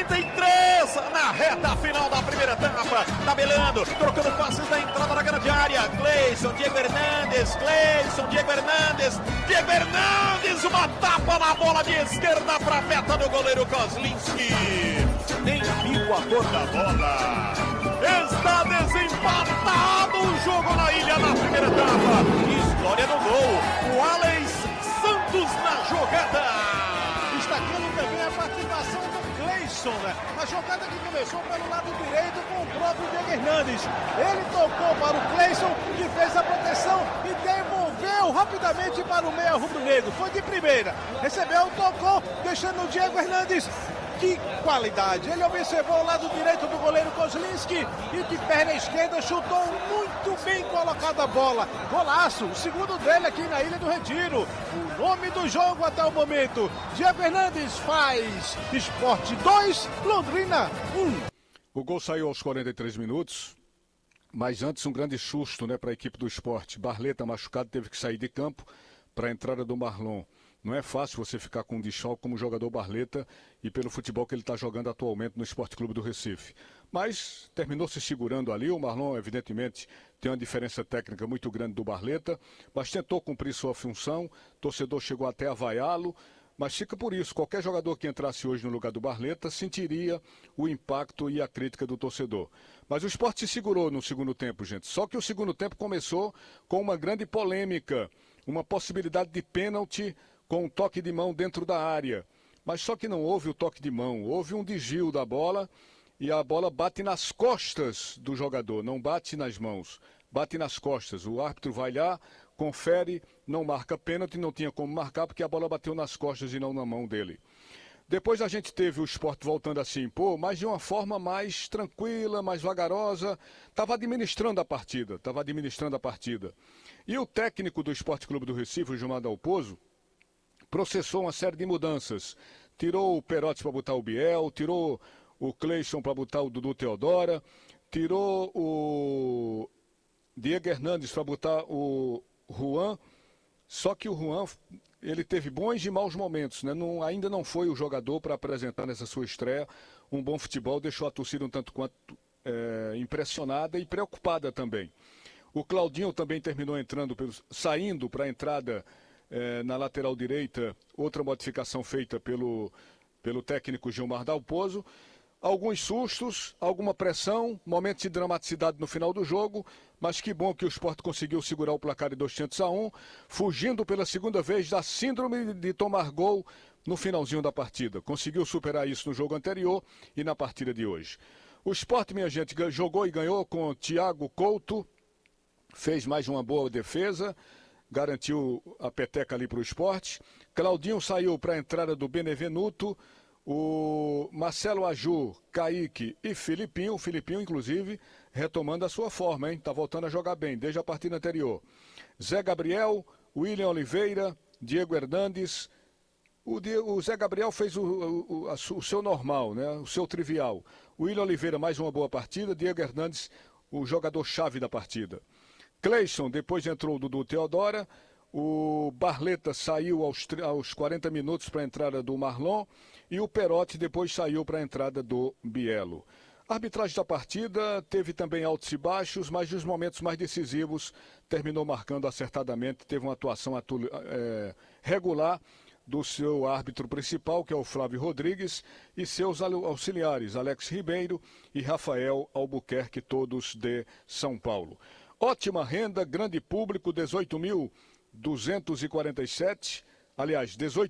43 na reta final da primeira etapa. Tabelando, trocando passes na entrada da grande área. Cleison, Diego Hernandes, Cleison, Diego Hernandes. Diego Hernandes, uma tapa na bola de esquerda para a meta do goleiro Kozlinski. Nem viu a cor da bola. Está desempatado o jogo na ilha na primeira etapa. História do gol. O Alex Santos na jogada. Destacando também a participação do Cleison, né? A jogada que começou pelo lado direito com o próprio Diego Hernandes. Ele tocou para o Cleison, que fez a proteção e devolveu rapidamente para o meia rubro-negro. Foi de primeira. Recebeu, tocou, deixando o Diego Hernandes. Que qualidade! Ele observou o lado direito do goleiro Kozlinski e de perna esquerda chutou muito bem colocada a bola. Golaço, o segundo dele aqui na Ilha do Retiro. O nome do jogo até o momento: Diego Hernandes faz Sport 2, Londrina 1. O gol saiu aos 43 minutos, mas antes um grande susto, né, para a equipe do Sport. Barleta machucado, teve que sair de campo para a entrada do Marlon. Não é fácil você ficar com um desfalque como jogador Barleta e pelo futebol que ele está jogando atualmente no Esporte Clube do Recife. Mas terminou se segurando ali. O Marlon, evidentemente, tem uma diferença técnica muito grande do Barleta, mas tentou cumprir sua função. O torcedor chegou até a vaiá-lo, mas fica por isso. Qualquer jogador que entrasse hoje no lugar do Barleta sentiria o impacto e a crítica do torcedor. Mas o Sport se segurou no segundo tempo, gente. Só que o segundo tempo começou com uma grande polêmica, uma possibilidade de pênalti com um toque de mão dentro da área. Mas só que não houve o toque de mão, houve um desvio da bola e a bola bate nas costas do jogador, não bate nas mãos, bate nas costas. O árbitro vai lá, confere, não marca pênalti, não tinha como marcar porque a bola bateu nas costas e não na mão dele. Depois a gente teve o Sport voltando a se impor, mas de uma forma mais tranquila, mais vagarosa. Estava administrando a partida. E o técnico do Esporte Clube do Recife, o Gilmar Dalpozo, processou uma série de mudanças. Tirou o Perotti para botar o Biel, tirou o Cleison para botar o Dudu Teodora, tirou o Diego Hernandes para botar o Juan. Só que o Juan, ele teve bons e maus momentos, né? Ainda não foi o jogador para apresentar nessa sua estreia um bom futebol, deixou a torcida um tanto quanto impressionada e preocupada também. O Claudinho também terminou saindo para a entrada na lateral direita, outra modificação feita pelo técnico Gilmar Dalpozo. Alguns sustos, alguma pressão, momentos de dramaticidade no final do jogo, mas que bom que o Sport conseguiu segurar o placar de 200-1, fugindo pela segunda vez da síndrome de tomar gol no finalzinho da partida. Conseguiu superar isso no jogo anterior e na partida de hoje. O Sport, minha gente, jogou e ganhou com Thiago Couto, fez mais uma boa defesa, garantiu a peteca ali para o Sport. Claudinho saiu para a entrada do Benevenuto. O Marcelo Aju, Kaique e Filipinho, inclusive, retomando a sua forma, hein? Tá voltando a jogar bem, desde a partida anterior. Zé Gabriel, William Oliveira, Diego Hernandes. O Zé Gabriel fez o seu normal, né? O seu trivial. O William Oliveira, mais uma boa partida. Diego Hernandes, o jogador-chave da partida. Cleison, depois entrou o Dudu Teodora. O Barleta saiu aos 40 minutos para a entrada do Marlon. E o Perotti depois saiu para a entrada do Bielo. A arbitragem da partida teve também altos e baixos, mas nos momentos mais decisivos terminou marcando acertadamente. Teve uma atuação regular do seu árbitro principal, que é o Flávio Rodrigues, e seus auxiliares, Alex Ribeiro e Rafael Albuquerque, todos de São Paulo. Ótima renda, grande público, 18.247, aliás,